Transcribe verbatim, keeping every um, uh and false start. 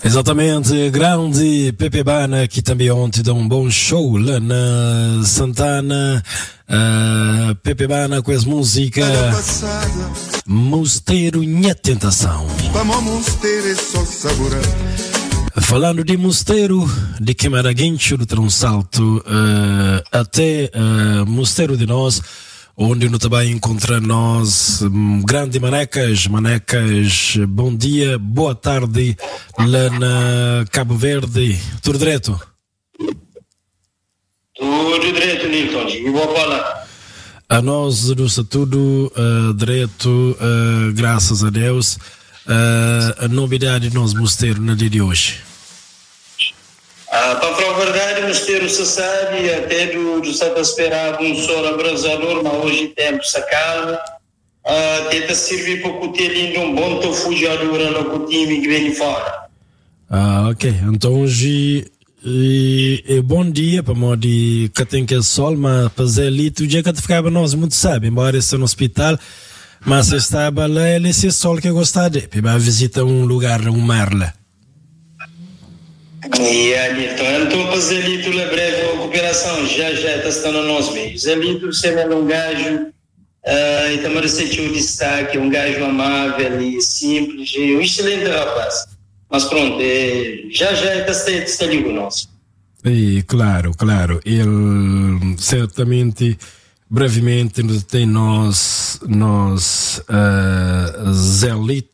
Exatamente, grande Pepe Bana, que também ontem deu um bom show lá na Santana. Uh, Pepe Bana com as músicas Mosteiro Nha Tentação. Falando de Mosteiro, de Queimaraguincho, do Transalto, uh, até uh, Mosteiro de Nós, onde não também encontrar nós um, grande Manecas, Manecas, bom dia, boa tarde, lá na Cabo Verde, tudo direito? Tudo direito, Nilton, e boa palavra. A nós, nossa, tudo uh, direito, uh, graças a Deus. Uh, a novidade do nosso mosteiro na dia de hoje. Ah, para falar a verdade, o mosteiro se sabe, até do, do Santa Esperava um sol abrasador, mas hoje tempo sacado. Ah, tenta servir para o ter lindo um bom tofugiador no time que vem de fora. Ah, ok. Então hoje e, é bom dia para modo de que tem que é sol, mas fazer ali, tu dia que te ficava nós muito sabe, embora esteja no hospital, mas se estava lá, é esse sol que eu gostava de, para visitar um lugar, um mar lá. E ali, então, estou a fazer ali tudo a breve recuperação, já já está estando nos meios. Ali, tu você é um gajo, uh, e também sentiu o destaque, um gajo amável e simples, e um excelente rapaz. Mas pronto, é, já já está, está ali conosco. E, claro, claro, ele certamente, brevemente, tem nós, nós uh, Zelito,